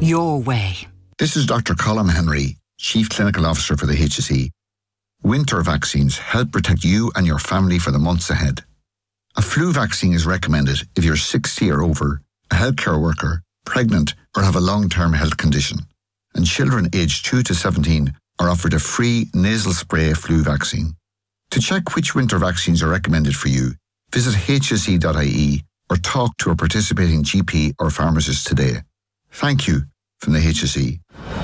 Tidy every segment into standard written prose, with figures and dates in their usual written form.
your way. This is Dr. Colin Henry, Chief Clinical Officer for the HSE. Winter vaccines help protect you and your family for the months ahead. A flu vaccine is recommended if you're 60 or over, a healthcare worker, pregnant, or have a long-term health condition. And children aged 2 to 17 are offered a free nasal spray flu vaccine. To check which winter vaccines are recommended for you, visit hse.ie or talk to a participating GP or pharmacist today. Thank you from the HSE.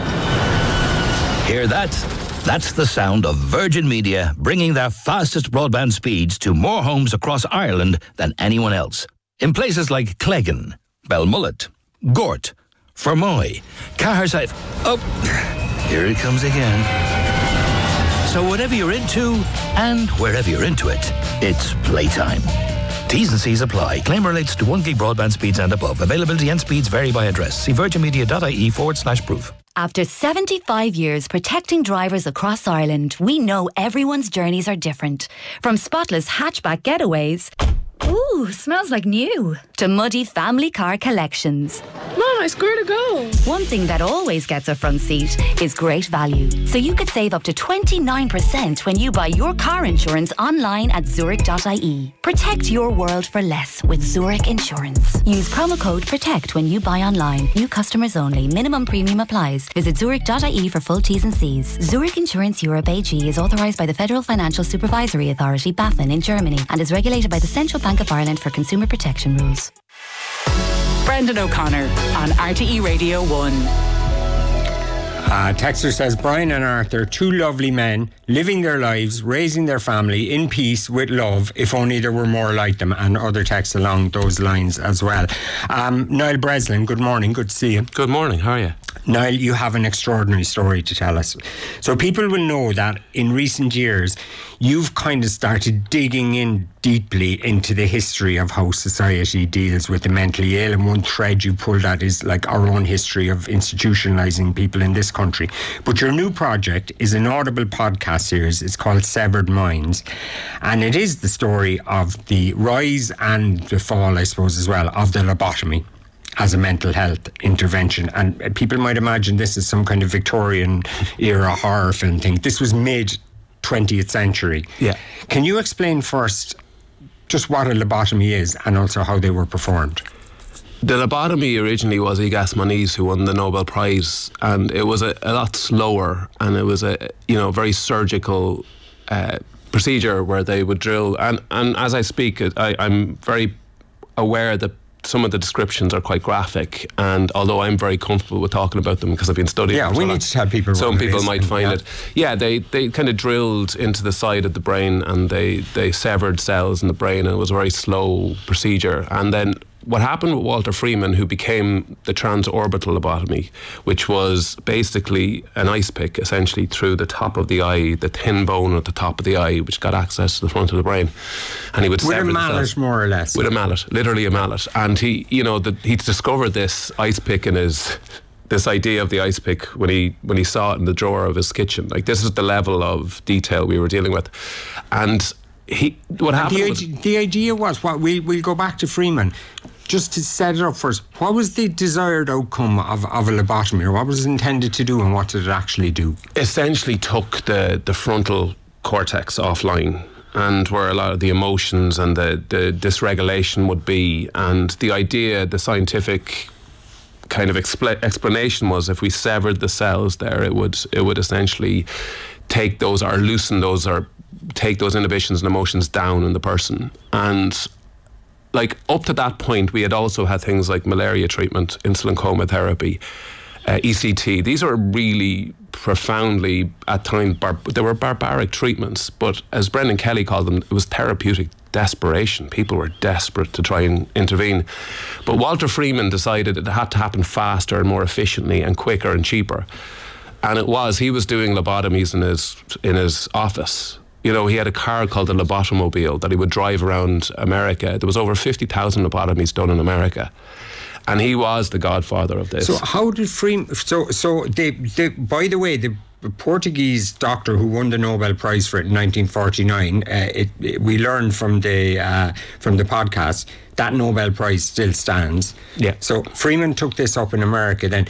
Hear that? That's the sound of Virgin Media bringing their fastest broadband speeds to more homes across Ireland than anyone else. In places like Cleggan, Belmullet, Gort, Fermoy, Caherside. Oh, here it comes again. So whatever you're into and wherever you're into it, it's playtime. T's and C's apply. Claim relates to 1 gig broadband speeds and above. Availability and speeds vary by address. See virginmedia.ie/proof. After 75 years protecting drivers across Ireland, we know everyone's journeys are different. From spotless hatchback getaways, ooh, smells like new, to muddy family car collections. Mom, I swear to go. One thing that always gets a front seat is great value. So you could save up to 29% when you buy your car insurance online at Zurich.ie. Protect your world for less with Zurich Insurance. Use promo code PROTECT when you buy online. New customers only. Minimum premium applies. Visit Zurich.ie for full T's and C's. Zurich Insurance Europe AG is authorised by the Federal Financial Supervisory Authority, BaFin, in Germany, and is regulated by the Central Bank of Ireland for consumer protection rules. Brendan O'Connor on RTE Radio 1. Texter says, Brian and Arthur, two lovely men, living their lives, raising their family in peace with love, if only there were more like them, and other texts along those lines as well. Niall Breslin, good morning, good to see you. Good morning, how are you? Niall, you have an extraordinary story to tell us. So people will know that in recent years, you've kind of started digging in deeply into the history of how society deals with the mentally ill, and one thread you pulled at is like our own history of institutionalising people in this country. But your new project is an Audible podcast series. It's called Severed Minds, and it is the story of the rise and the fall, I suppose, as well, of the lobotomy as a mental health intervention. And people might imagine this is some kind of Victorian era horror film thing. This was mid 20th century. Yeah. Can you explain first just what a lobotomy is and also how they were performed? The lobotomy originally was Ygaz Moniz who won the Nobel Prize, and it was a lot slower, and it was a very surgical procedure where they would drill. And as I speak, I'm very aware that some of the descriptions are quite graphic, and although I'm very comfortable with talking about them because I've been studying them. Yeah, we need to tell people. Some people might find it. Yeah, they kind of drilled into the side of the brain, and they severed cells in the brain, and it was a very slow procedure. And then what happened with Walter Freeman, who became the transorbital lobotomy, which was basically an ice pick essentially through the top of the eye, the thin bone at the top of the eye, which got access to the front of the brain, and he would sever with a mallet, more or less. With a mallet, literally a mallet, and he discovered this ice pick in this idea of the ice pick when he saw it in the drawer of his kitchen. Like, this is the level of detail we were dealing with, and what happened? The idea was we'll go back to Freeman. Just to set it up first, what was the desired outcome of a lobotomy, or what was it intended to do, and what did it actually do? Essentially took the frontal cortex offline, and where a lot of the emotions and the dysregulation would be. And the idea, the scientific kind of explanation was, if we severed the cells there, it would essentially take those, or loosen those, or take those inhibitions and emotions down in the person. And like, up to that point, we had also had things like malaria treatment, insulin coma therapy, ECT. These are really profoundly, at times, they were barbaric treatments, but as Brendan Kelly called them, it was therapeutic desperation. People were desperate to try and intervene. But Walter Freeman decided it had to happen faster and more efficiently and quicker and cheaper. And he was doing lobotomies in his office. You know, he had a car called the Lobotomobile that he would drive around America. There was over 50,000 lobotomies done in America. And he was the godfather of this. So how did Freeman... So by the way, the Portuguese doctor who won the Nobel Prize for it in 1949, we learned from the podcast that Nobel Prize still stands. Yeah. So Freeman took this up in America then.